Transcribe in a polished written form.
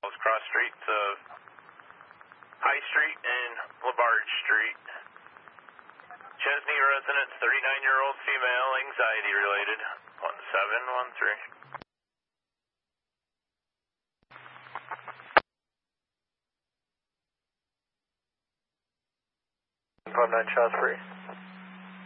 Cross Street to High Street and LaBarge Street. Chesney resident, 39-year-old female, anxiety related, 1713. 59 shots free.